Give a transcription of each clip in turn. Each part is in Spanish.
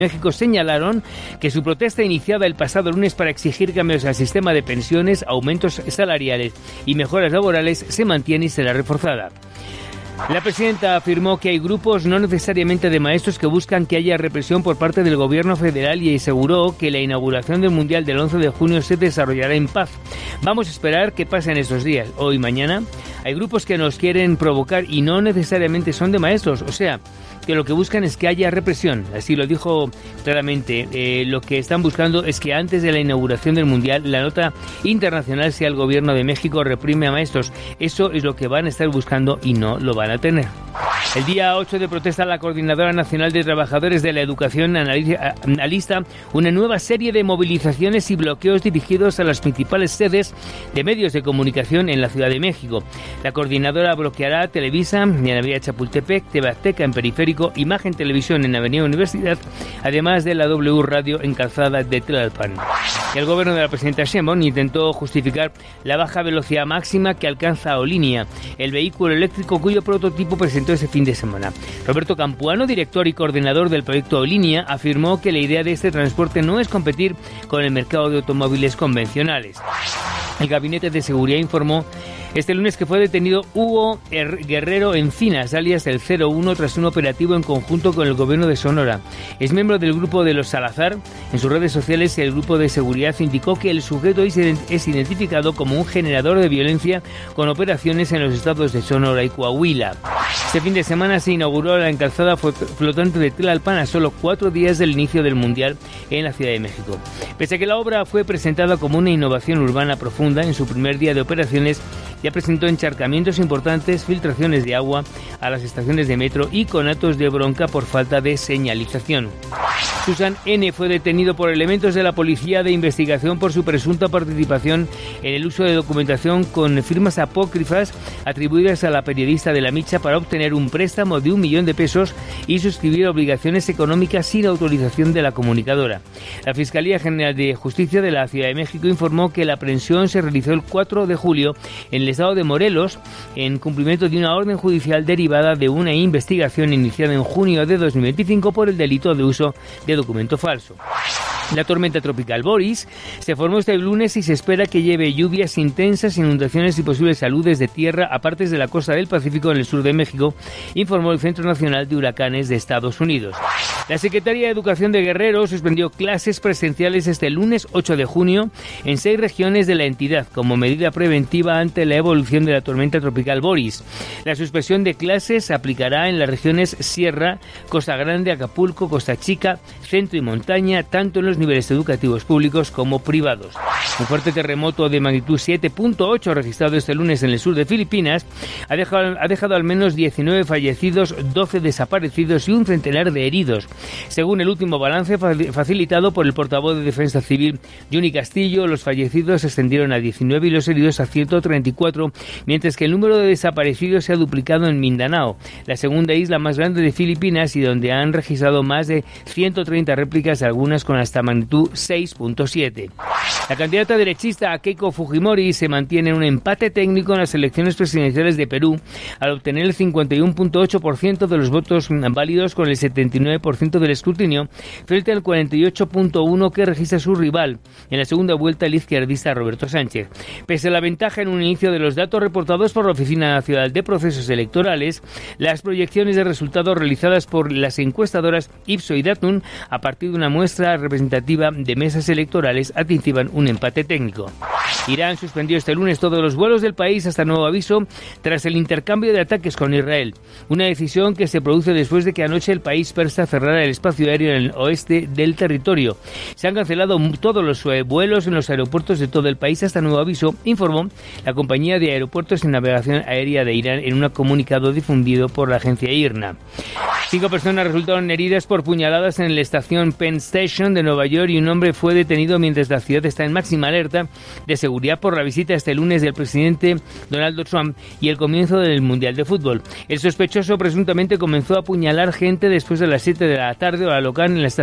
México señalaron que su protesta iniciada el pasado lunes para exigir cambios al sistema de pensiones, aumentos salariales y mejoras laborales se mantiene y será reforzada. La presidenta afirmó que hay grupos no necesariamente de maestros que buscan que haya represión por parte del gobierno federal y aseguró que la inauguración del Mundial del 11 de junio se desarrollará en paz. Vamos a esperar qué pasa en estos días. Hoy y mañana hay grupos que nos quieren provocar y no necesariamente son de maestros, o sea, que lo que buscan es que haya represión. Así lo dijo claramente. Lo que están buscando es que antes de la inauguración del Mundial la nota internacional sea el gobierno de México reprime a maestros. Eso es lo que van a estar buscando y no lo van a tener. El día 8 de protesta, la Coordinadora Nacional de Trabajadores de la Educación alista una nueva serie de movilizaciones y bloqueos dirigidos a las principales sedes de medios de comunicación en la Ciudad de México. La coordinadora bloqueará Televisa en Avenida Chapultepec, TV Azteca en Periférico, Imagen Televisión en Avenida Universidad, además de la W Radio en Calzada de Tlalpan. El gobierno de la presidenta Sheinbaum intentó justificar la baja velocidad máxima que alcanza Aerolínea, el vehículo eléctrico cuyo prototipo presentó ese fin de semana. Roberto Campuano, director y coordinador del proyecto Aerolínea, afirmó que la idea de este transporte no es competir con el mercado de automóviles convencionales. El Gabinete de Seguridad informó este lunes que fue detenido Hugo Guerrero Encinas, alias el 01, tras un operativo en conjunto con el gobierno de Sonora. Es miembro del grupo de los Salazar. En sus redes sociales, el grupo de seguridad indicó que el sujeto es identificado como un generador de violencia con operaciones en los estados de Sonora y Coahuila. Este fin de semana se inauguró la encalzada flotante de Tlalpan a solo 4 días del inicio del Mundial en la Ciudad de México. Pese a que la obra fue presentada como una innovación urbana profunda, en su primer día de operaciones ya presentó encharcamientos importantes, filtraciones de agua a las estaciones de metro y conatos de bronca por falta de señalización. Susan N. fue detenido por elementos de la Policía de Investigación por su presunta participación en el uso de documentación con firmas apócrifas atribuidas a la periodista de La Micha para obtener un préstamo de 1 millón de pesos y suscribir obligaciones económicas sin autorización de la comunicadora. La Fiscalía General de Justicia de la Ciudad de México informó que la aprehensión se realizó el 4 de julio en el estado de Morelos en cumplimiento de una orden judicial derivada de una investigación iniciada en junio de 2025 por el delito de uso de documento falso. La tormenta tropical Boris se formó este lunes y se espera que lleve lluvias intensas, inundaciones y posibles aludes de tierra a partes de la costa del Pacífico en el sur de México, informó el Centro Nacional de Huracanes de Estados Unidos. La Secretaría de Educación de Guerrero suspendió clases presenciales este lunes 8 de junio en 6 regiones de la entidad como medida preventiva ante la evolución de la tormenta tropical Boris. La suspensión de clases se aplicará en las regiones Sierra, Costa Grande, Acapulco, Costa Chica, Centro y Montaña, tanto en los niveles educativos públicos como privados. Un fuerte terremoto de magnitud 7.8 registrado este lunes en el sur de Filipinas ha dejado al menos 19 fallecidos, 12 desaparecidos y un centenar de heridos. Según el último balance facilitado por el portavoz de Defensa Civil, Juni Castillo, los fallecidos se ascendieron a 19 y los heridos a 134, mientras que el número de desaparecidos se ha duplicado en Mindanao, la segunda isla más grande de Filipinas y donde han registrado más de 130 réplicas, algunas con hasta magnitud 6.7. La candidata derechista Keiko Fujimori se mantiene en un empate técnico en las elecciones presidenciales de Perú al obtener el 51.8% de los votos válidos con el 79% del escrutinio frente al 48.1% que registra su rival en la segunda vuelta, el izquierdista Roberto Sánchez. Pese a la ventaja en un inicio de los datos reportados por la Oficina Nacional de Procesos Electorales, las proyecciones de resultados realizadas por las encuestadoras Ipsos y Datum a partir de una muestra representativa de mesas electorales anticipan un empate técnico. Irán suspendió este lunes todos los vuelos del país hasta nuevo aviso tras el intercambio de ataques con Israel, una decisión que se produce después de que anoche el país persa cerrara el espacio aéreo en el oeste del territorio. Se han cancelado todos los vuelos en los aeropuertos de todo el país hasta nuevo aviso, informó la compañía de aeropuertos y navegación aérea de Irán en un comunicado difundido por la agencia IRNA. 5 personas resultaron heridas por puñaladas en la estación Penn Station de Nueva York y un hombre fue detenido mientras la ciudad está en máxima alerta de seguridad por la visita este lunes del presidente Donald Trump y el comienzo del Mundial de Fútbol. El sospechoso presuntamente comenzó a apuñalar gente después de las 7 de la tarde hora local en las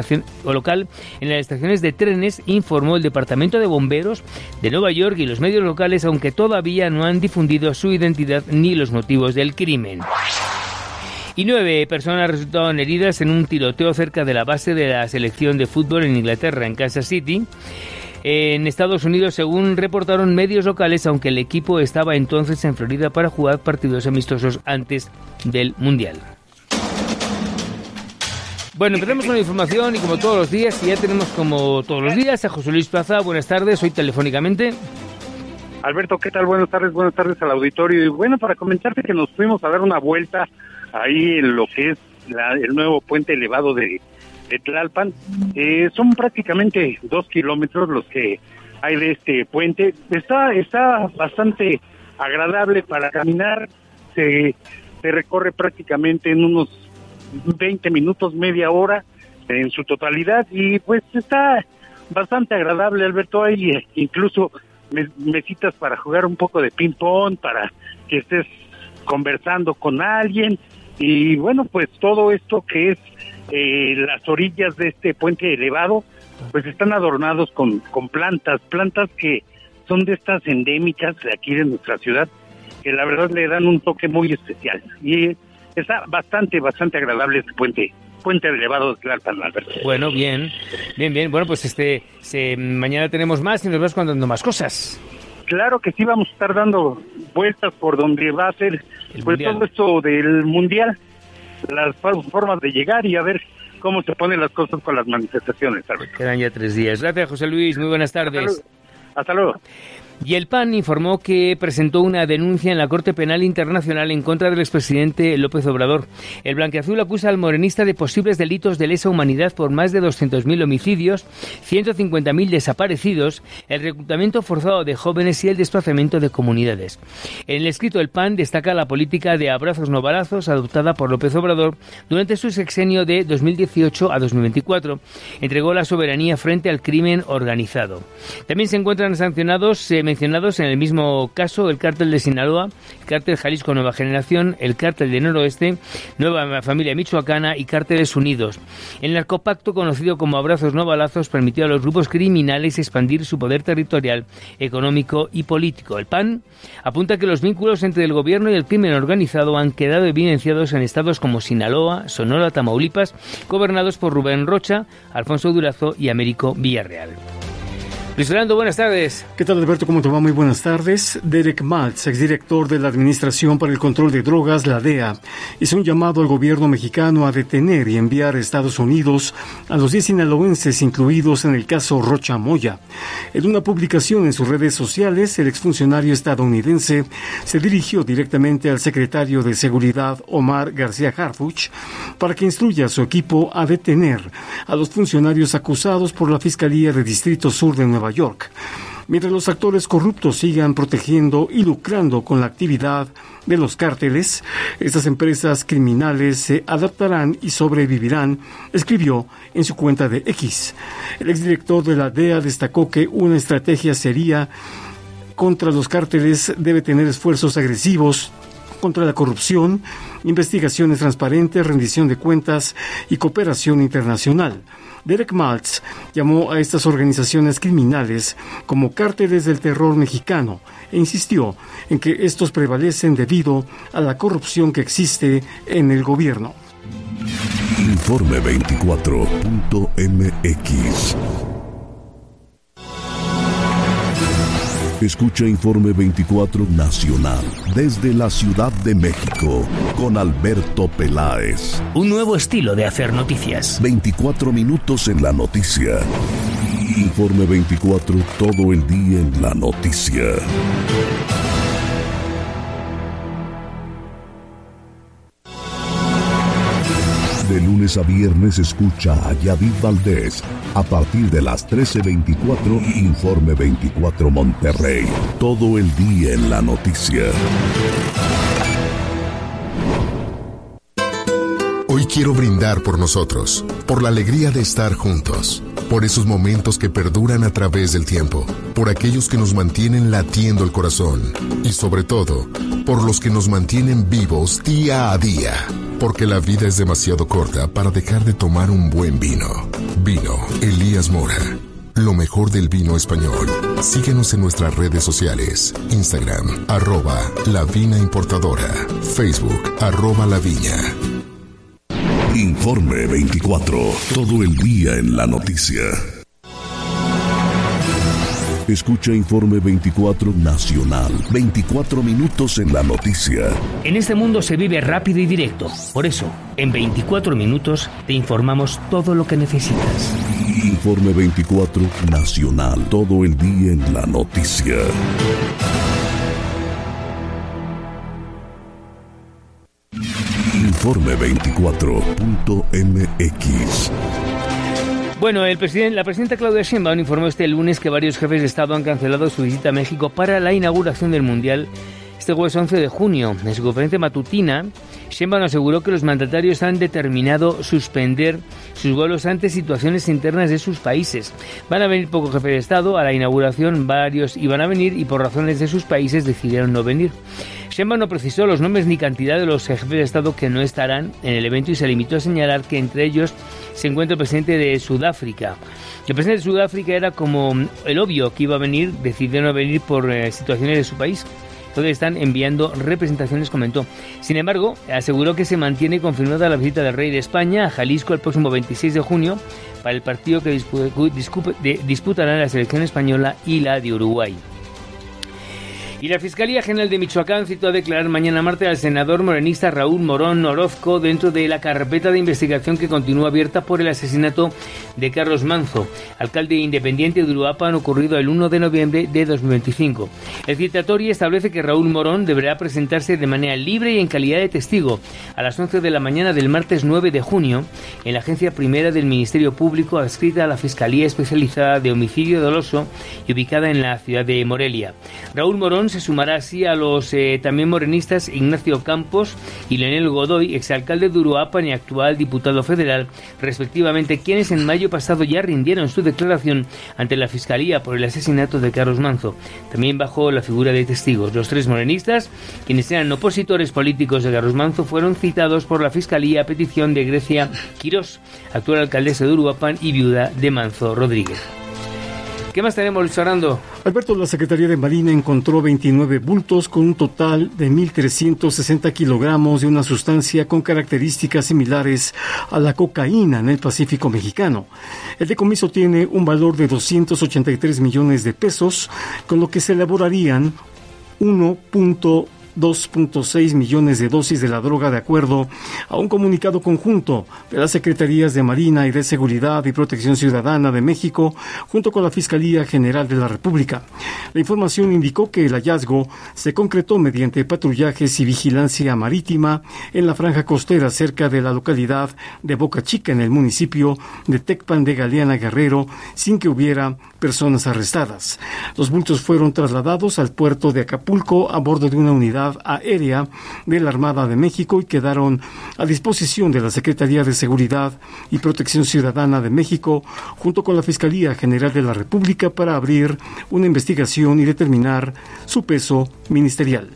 estaciones de trenes, informó el Departamento de Bomberos de Nueva York y los medios locales, aunque todavía no han difundido su identidad ni los motivos del crimen. Y 9 personas resultaron heridas en un tiroteo cerca de la base de la selección de fútbol en Inglaterra, en Kansas City, en Estados Unidos, según reportaron medios locales, aunque el equipo estaba entonces en Florida para jugar partidos amistosos antes del Mundial. Bueno, empezamos con la información y como todos los días, ya tenemos como todos los días a José Luis Plaza. Buenas tardes, hoy telefónicamente. Alberto, ¿qué tal? Buenas tardes al auditorio. Y bueno, para comentarte que nos fuimos a dar una vuelta ahí en lo que es el nuevo puente elevado de Tlalpan. Son prácticamente 2 kilómetros los que hay de este puente. Está bastante agradable para caminar. Se recorre prácticamente en unos 20 minutos, media hora en su totalidad, y pues está bastante agradable, Alberto. Hay incluso mesitas para jugar un poco de ping pong, para que estés conversando con alguien, y bueno, pues todo esto que es las orillas de este puente elevado, pues están adornados con plantas que son de estas endémicas de aquí de nuestra ciudad, que la verdad le dan un toque muy especial, y está bastante agradable este puente elevado de Tlalpan, Alberto. Bueno, bien. Bueno, pues mañana tenemos más y nos vas contando más cosas. Claro que sí, vamos a estar dando vueltas por donde va a ser pues todo esto del Mundial, las formas de llegar y a ver cómo se ponen las cosas con las manifestaciones, Alberto. Quedan ya 3 días. Gracias, José Luis. Muy buenas tardes. Hasta luego. Y el PAN informó que presentó una denuncia en la Corte Penal Internacional en contra del expresidente López Obrador. El blanquiazul acusa al morenista de posibles delitos de lesa humanidad por más de 200.000 homicidios, 150.000 desaparecidos, el reclutamiento forzado de jóvenes y el desplazamiento de comunidades. En el escrito, el PAN destaca la política de abrazos no balazos adoptada por López Obrador durante su sexenio de 2018 a 2024. Entregó la soberanía frente al crimen organizado. También se encuentran mencionados en el mismo caso el cártel de Sinaloa, el cártel Jalisco Nueva Generación, el cártel de Noroeste, Nueva Familia Michoacana y cárteles unidos. El narcopacto, conocido como abrazos no balazos, permitió a los grupos criminales expandir su poder territorial, económico y político. El PAN apunta que los vínculos entre el gobierno y el crimen organizado han quedado evidenciados en estados como Sinaloa, Sonora, Tamaulipas, gobernados por Rubén Rocha, Alfonso Durazo y Américo Villarreal. Luis Fernando, buenas tardes. ¿Qué tal, Alberto? ¿Cómo te va? Muy buenas tardes. Derek Maltz, exdirector de la Administración para el Control de Drogas, la DEA, hizo un llamado al gobierno mexicano a detener y enviar a Estados Unidos a los 10 sinaloenses incluidos en el caso Rocha Moya. En una publicación en sus redes sociales, el exfuncionario estadounidense se dirigió directamente al secretario de Seguridad, Omar García Harfuch, para que instruya a su equipo a detener a los funcionarios acusados por la Fiscalía de Distrito Sur de Nueva York. Mientras los actores corruptos sigan protegiendo y lucrando con la actividad de los cárteles, estas empresas criminales se adaptarán y sobrevivirán, escribió en su cuenta de X. El exdirector de la DEA destacó que una estrategia seria contra los cárteles debe tener esfuerzos agresivos contra la corrupción, investigaciones transparentes, rendición de cuentas y cooperación internacional. Derek Maltz llamó a estas organizaciones criminales como cárteles del terror mexicano e insistió en que estos prevalecen debido a la corrupción que existe en el gobierno. Informe 24.mx. Escucha Informe 24 Nacional desde la Ciudad de México con Alberto Peláez. Un nuevo estilo de hacer noticias. 24 minutos en la noticia. Informe 24, todo el día en la noticia. De lunes a viernes escucha a Yadid Valdés a partir de las 13:24, Informe 24 Monterrey. Todo el día en la noticia. Hoy quiero brindar por nosotros, por la alegría de estar juntos, por esos momentos que perduran a través del tiempo, por aquellos que nos mantienen latiendo el corazón y sobre todo, por los que nos mantienen vivos día a día, porque la vida es demasiado corta para dejar de tomar un buen vino. Vino Elías Mora, lo mejor del vino español. Síguenos en nuestras redes sociales, Instagram, @La Vina Importadora, Facebook, @La Viña. Informe 24. Todo el día en la noticia. Escucha Informe 24 Nacional. 24 minutos en la noticia. En este mundo se vive rápido y directo. Por eso, en 24 minutos te informamos todo lo que necesitas. Informe 24 Nacional. Todo el día en la noticia. Informe 24.mx. Bueno, la presidenta Claudia Sheinbaum informó este lunes que varios jefes de Estado han cancelado su visita a México para la inauguración del Mundial este jueves 11 de junio. En su conferencia matutina, Sheinbaum aseguró que los mandatarios han determinado suspender sus vuelos ante situaciones internas de sus países. Van a venir pocos jefes de Estado a la inauguración, varios iban a venir y por razones de sus países decidieron no venir. Sheinbaum no precisó los nombres ni cantidad de los jefes de Estado que no estarán en el evento y se limitó a señalar que entre ellos se encuentra el presidente de Sudáfrica. El presidente de Sudáfrica era como el obvio que iba a venir, decidió no venir por situaciones de su país. Entonces están enviando representaciones, comentó. Sin embargo, aseguró que se mantiene confirmada la visita del rey de España a Jalisco el próximo 26 de junio para el partido que disputarán la selección española y la de Uruguay. Y la Fiscalía General de Michoacán citó a declarar mañana martes al senador morenista Raúl Morón Orozco dentro de la carpeta de investigación que continúa abierta por el asesinato de Carlos Manzo, alcalde independiente de Uruapan, ocurrido el 1 de noviembre de 2025. El citatorio establece que Raúl Morón deberá presentarse de manera libre y en calidad de testigo a las 11 de la mañana del martes 9 de junio en la agencia primera del Ministerio Público adscrita a la Fiscalía Especializada de Homicidio Doloso y ubicada en la ciudad de Morelia. Raúl Morón se sumará así a los también morenistas Ignacio Campos y Leonel Godoy, exalcalde de Uruapan y actual diputado federal, respectivamente, quienes en mayo pasado ya rindieron su declaración ante la Fiscalía por el asesinato de Carlos Manzo, también bajo la figura de testigos. Los tres morenistas, quienes eran opositores políticos de Carlos Manzo, fueron citados por la Fiscalía a petición de Grecia Quirós, actual alcaldesa de Uruapan y viuda de Manzo Rodríguez. ¿Qué más tenemos, Luis Fernando? Alberto, la Secretaría de Marina encontró 29 bultos con un total de 1.360 kilogramos de una sustancia con características similares a la cocaína en el Pacífico mexicano. El decomiso tiene un valor de 283 millones de pesos, con lo que se elaborarían 2.6 millones de dosis de la droga, de acuerdo a un comunicado conjunto de las Secretarías de Marina y de Seguridad y Protección Ciudadana de México junto con la Fiscalía General de la República. La información indicó que el hallazgo se concretó mediante patrullajes y vigilancia marítima en la franja costera cerca de la localidad de Boca Chica, en el municipio de Tecpan de Galeana, Guerrero, sin que hubiera personas arrestadas. Los bultos fueron trasladados al puerto de Acapulco a bordo de una unidad aérea de la Armada de México y quedaron a disposición de la Secretaría de Seguridad y Protección Ciudadana de México junto con la Fiscalía General de la República para abrir una investigación y determinar su peso ministerial.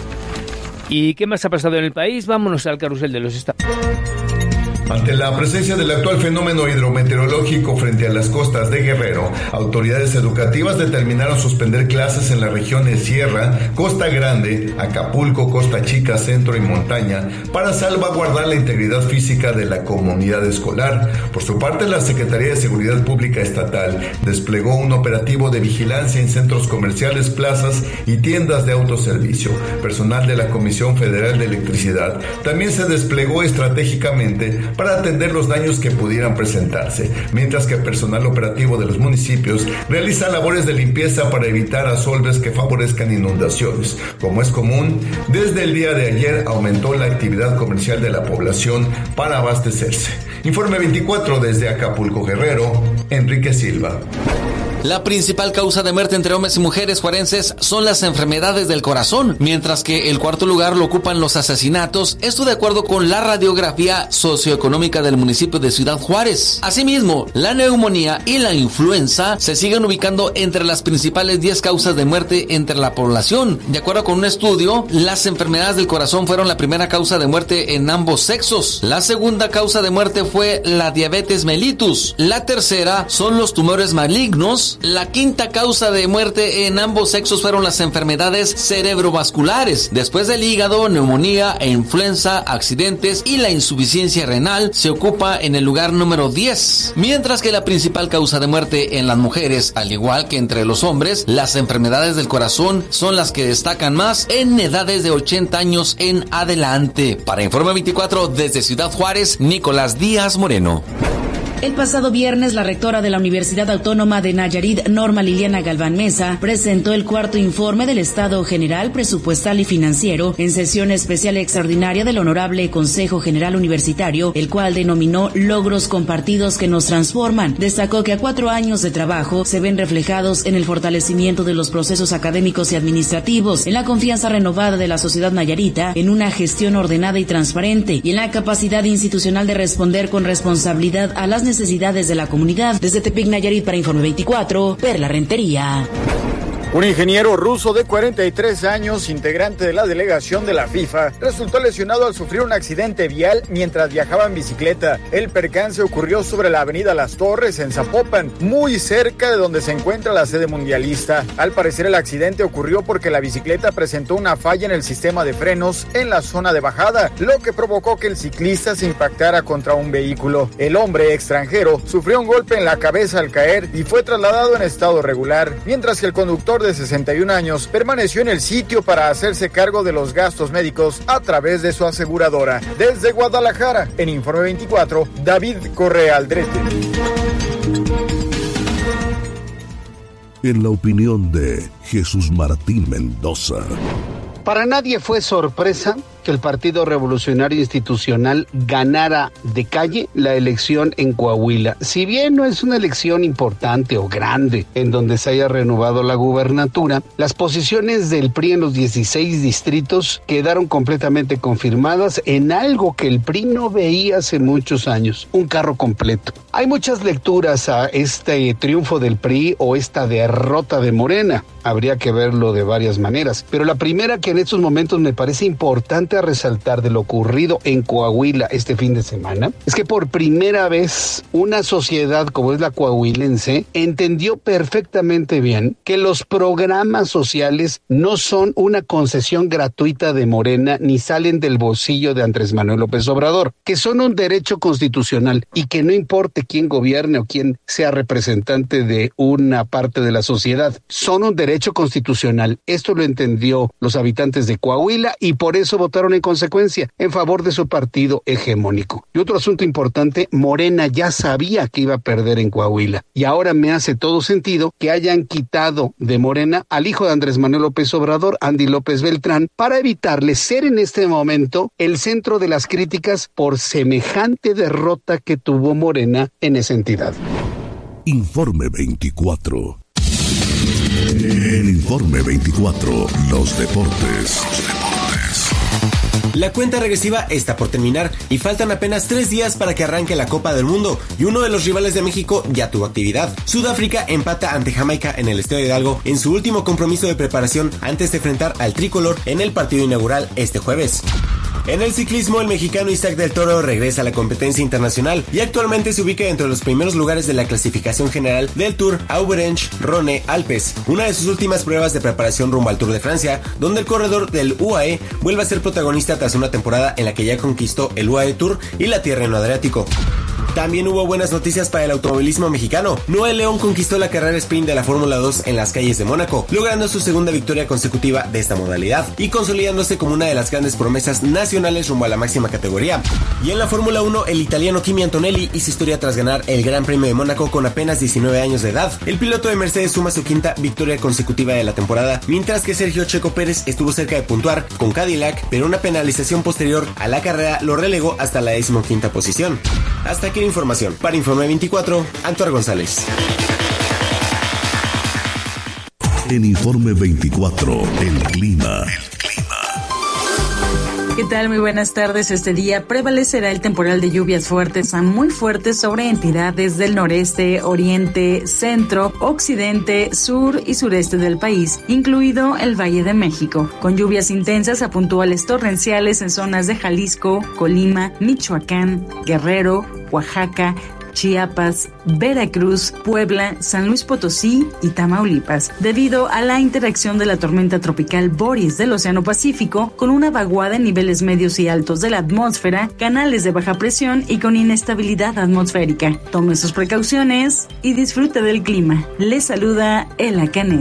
¿Y qué más ha pasado en el país? Vámonos al carrusel de los estados. Ante la presencia del actual fenómeno hidrometeorológico frente a las costas de Guerrero, autoridades educativas determinaron suspender clases en la región de Sierra, Costa Grande, Acapulco, Costa Chica, Centro y Montaña para salvaguardar la integridad física de la comunidad escolar. Por su parte, la Secretaría de Seguridad Pública Estatal desplegó un operativo de vigilancia en centros comerciales, plazas y tiendas de autoservicio. Personal de la Comisión Federal de Electricidad también se desplegó estratégicamente para atender los daños que pudieran presentarse, mientras que el personal operativo de los municipios realiza labores de limpieza para evitar asolves que favorezcan inundaciones. Como es común, desde el día de ayer aumentó la actividad comercial de la población para abastecerse. Informe 24 desde Acapulco, Guerrero, Enrique Silva. La principal causa de muerte entre hombres y mujeres juarenses son las enfermedades del corazón, mientras que el cuarto lugar lo ocupan los asesinatos, esto de acuerdo con la radiografía socioeconómica del municipio de Ciudad Juárez. Asimismo, la neumonía y la influenza se siguen ubicando entre las principales 10 causas de muerte entre la población. De acuerdo con un estudio, las enfermedades del corazón fueron la primera causa de muerte en ambos sexos. La segunda causa de muerte fue la diabetes mellitus. La tercera son los tumores malignos años. La quinta causa de muerte en ambos sexos fueron las enfermedades cerebrovasculares. Después del hígado, neumonía e influenza, accidentes y la insuficiencia renal se ocupa en el lugar número 10. Mientras que la principal causa de muerte en las mujeres, al igual que entre los hombres, las enfermedades del corazón son las que destacan más en edades de 80 años en adelante. Para Informe 24 desde Ciudad Juárez, Nicolás Díaz Moreno. El pasado viernes, la rectora de la Universidad Autónoma de Nayarit, Norma Liliana Galván Mesa, presentó el cuarto informe del Estado General Presupuestal y Financiero en sesión especial extraordinaria del Honorable Consejo General Universitario, el cual denominó Logros Compartidos que nos transforman. Destacó que a 4 años de trabajo se ven reflejados en el fortalecimiento de los procesos académicos y administrativos, en la confianza renovada de la sociedad nayarita, en una gestión ordenada y transparente, y en la capacidad institucional de responder con responsabilidad a las necesidades de la comunidad. Desde Tepic, Nayarit, para Informe 24, Perla Rentería. Un ingeniero ruso de 43 años, integrante de la delegación de la FIFA, resultó lesionado al sufrir un accidente vial mientras viajaba en bicicleta. El percance ocurrió sobre la avenida Las Torres, en Zapopan, muy cerca de donde se encuentra la sede mundialista. Al parecer, el accidente ocurrió porque la bicicleta presentó una falla en el sistema de frenos en la zona de bajada, lo que provocó que el ciclista se impactara contra un vehículo. El hombre extranjero sufrió un golpe en la cabeza al caer y fue trasladado en estado regular, mientras que el conductor de 61 años permaneció en el sitio para hacerse cargo de los gastos médicos a través de su aseguradora. Desde Guadalajara, en Informe 24, David Correa Aldrete. En la opinión de Jesús Martín Mendoza. Para nadie fue sorpresa que el Partido Revolucionario Institucional ganara de calle la elección en Coahuila. Si bien no es una elección importante o grande en donde se haya renovado la gubernatura, las posiciones del PRI en los 16 distritos quedaron completamente confirmadas en algo que el PRI no veía hace muchos años, un carro completo. Hay muchas lecturas a este triunfo del PRI o esta derrota de Morena. Habría que verlo de varias maneras, pero la primera que en estos momentos me parece importante a resaltar de lo ocurrido en Coahuila este fin de semana es que por primera vez una sociedad como es la coahuilense entendió perfectamente bien que los programas sociales no son una concesión gratuita de Morena ni salen del bolsillo de Andrés Manuel López Obrador, que son un derecho constitucional y que no importe quién gobierne o quién sea representante de una parte de la sociedad, son un derecho constitucional. Esto lo entendió los habitantes de Coahuila y por eso votaron en consecuencia en favor de su partido hegemónico. Y otro asunto importante, Morena ya sabía que iba a perder en Coahuila y ahora me hace todo sentido que hayan quitado de Morena al hijo de Andrés Manuel López Obrador, Andy López Beltrán, para evitarle ser en este momento el centro de las críticas por semejante derrota que tuvo Morena en esa entidad. Informe 24. En Informe 24, los deportes. La cuenta regresiva está por terminar y faltan apenas 3 días para que arranque la Copa del Mundo y uno de los rivales de México ya tuvo actividad. Sudáfrica empata ante Jamaica en el Estadio Hidalgo en su último compromiso de preparación antes de enfrentar al tricolor en el partido inaugural este jueves. En el ciclismo, el mexicano Isaac del Toro regresa a la competencia internacional y actualmente se ubica entre los primeros lugares de la clasificación general del Tour Auvergne-Rhône Alpes, una de sus últimas pruebas de preparación rumbo al Tour de Francia, donde el corredor del UAE vuelve a ser protagonista tras una temporada en la que ya conquistó el UAE Tour y la Tirreno Adriático. También hubo buenas noticias para el automovilismo mexicano. Noel León conquistó la carrera sprint de la Fórmula 2 en las calles de Mónaco, logrando su segunda victoria consecutiva de esta modalidad y consolidándose como una de las grandes promesas nacionales rumbo a la máxima categoría. Y en la Fórmula 1, el italiano Kimi Antonelli hizo historia tras ganar el Gran Premio de Mónaco con apenas 19 años de edad. El piloto de Mercedes suma su quinta victoria consecutiva de la temporada, mientras que Sergio Checo Pérez estuvo cerca de puntuar con Cadillac, pero una penalización posterior a la carrera lo relegó hasta la 15ª posición. Hasta aquí la información. Para Informe 24, Antuar González. En Informe 24, el clima. ¿Qué tal? Muy buenas tardes. Este día prevalecerá el temporal de lluvias fuertes a muy fuertes sobre entidades del noreste, oriente, centro, occidente, sur y sureste del país, incluido el Valle de México, con lluvias intensas a puntuales torrenciales en zonas de Jalisco, Colima, Michoacán, Guerrero, Oaxaca, Chiapas, Veracruz, Puebla, San Luis Potosí y Tamaulipas, debido a la interacción de la tormenta tropical Boris del Océano Pacífico con una vaguada en niveles medios y altos de la atmósfera, canales de baja presión y con inestabilidad atmosférica. Tome sus precauciones y disfrute del clima. Les saluda Ela Canet.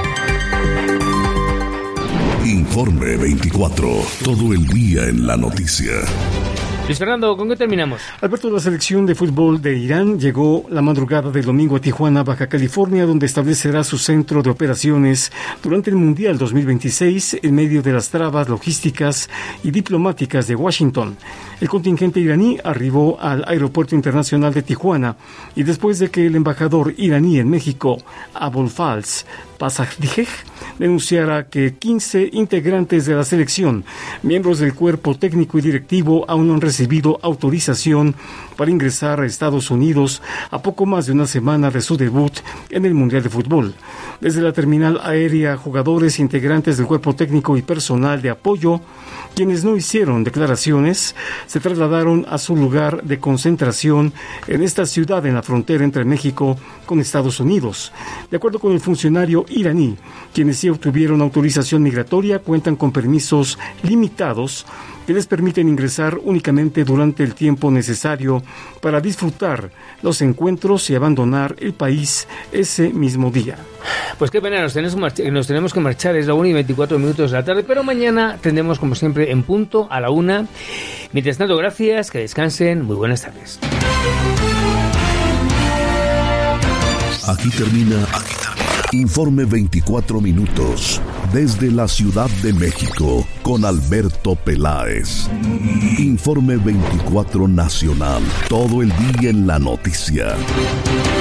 Informe 24. Todo el día en la noticia. Luis Fernando, ¿con qué terminamos? Alberto, la selección de fútbol de Irán llegó la madrugada del domingo a Tijuana, Baja California, donde establecerá su centro de operaciones durante el Mundial 2026 en medio de las trabas logísticas y diplomáticas de Washington. El contingente iraní arribó al Aeropuerto Internacional de Tijuana y después de que el embajador iraní en México, Abolfaz Pasajdijeh, denunciara que 15 integrantes de la selección, miembros del cuerpo técnico y directivo, aún no han recibido autorización para ingresar a Estados Unidos a poco más de una semana de su debut en el Mundial de Fútbol. Desde la terminal aérea, jugadores, integrantes del cuerpo técnico y personal de apoyo, quienes no hicieron declaraciones, se trasladaron a su lugar de concentración en esta ciudad en la frontera entre México con Estados Unidos. De acuerdo con el funcionario iraní, quienes sí obtuvieron autorización migratoria cuentan con permisos limitados que les permiten ingresar únicamente durante el tiempo necesario para disfrutar los encuentros y abandonar el país ese mismo día. Pues qué pena, nos tenemos que marchar, es la 1:24 de la tarde, pero mañana tendremos como siempre en punto a la 1. Mientras tanto, gracias, que descansen, muy buenas tardes. Aquí termina Informe 24 minutos desde la Ciudad de México con Alberto Peláez. Informe 24 Nacional, todo el día en la noticia.